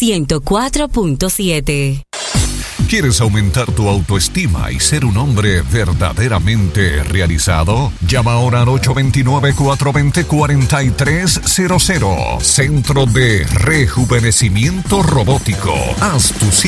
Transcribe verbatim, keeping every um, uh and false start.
ciento cuatro punto siete. ¿Quieres aumentar tu autoestima y ser un hombre verdaderamente realizado? Llama ahora al ocho dos nueve, cuatro dos cero, cuatro tres cero cero. Centro de Rejuvenecimiento Robótico. Haz tu